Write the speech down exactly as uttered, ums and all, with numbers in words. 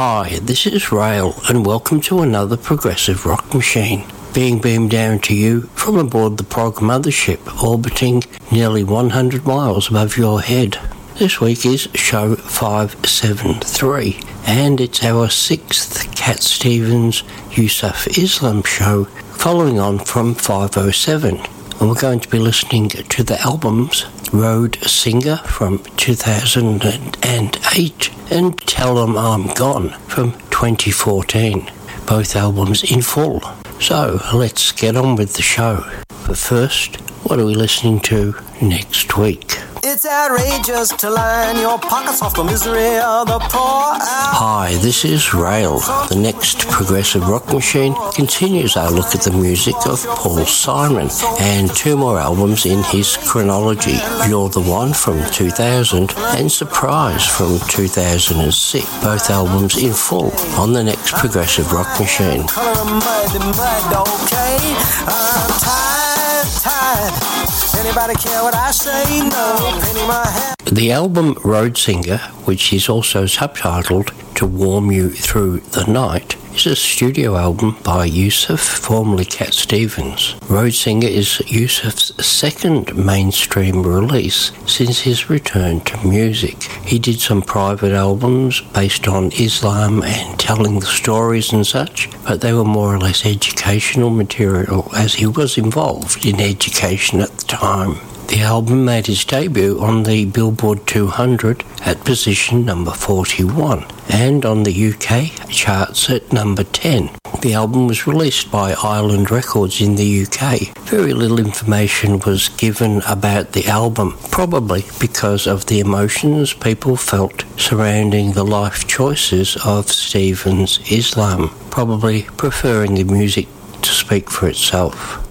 Hi, this is Rail, and welcome to another Progressive Rock Machine, being beamed down to you from aboard the prog mothership, orbiting nearly one hundred miles above your head. This week is show five seventy-three, and it's our sixth Cat Stevens Yusuf Islam show, following on from five oh seven. And we're going to be listening to the albums Road Singer from two thousand eight and Tell 'Em I'm Gone from twenty fourteen, both albums in full. So let's get on with the show. But first, what are we listening to next week? It's outrageous to line your pockets off the misery of the poor. Hi, this is Rail. The next Progressive Rock Machine continues our look at the music of Paul Simon and two more albums in his chronology, You're the One from two thousand and Surprise from two thousand six, both albums in full on the next Progressive Rock Machine. Anybody care what I say? No, penny my hat. The album Road Singer, which is also subtitled To Warm You Through the Night, is a studio album by Yusuf, formerly Cat Stevens. Road Singer is Yusuf's second mainstream release since his return to music. He did some private albums based on Islam and telling the stories and such, but they were more or less educational material as he was involved in education at the time. The album made its debut on the Billboard two hundred at position number forty-one and on the U K charts at number ten. The album was released by Island Records in the U K. Very little information was given about the album, probably because of the emotions people felt surrounding the life choices of Stevens Islam, probably preferring the music to speak for itself.